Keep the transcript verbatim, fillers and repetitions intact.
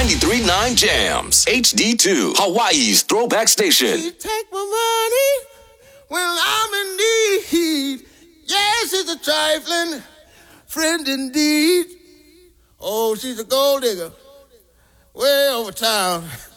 ninety-three point nine Jams. H D two, Hawaii's throwback station. She take my money when I'm in need. Yes, it's a trifling friend indeed. Oh, she's a gold digger way over town.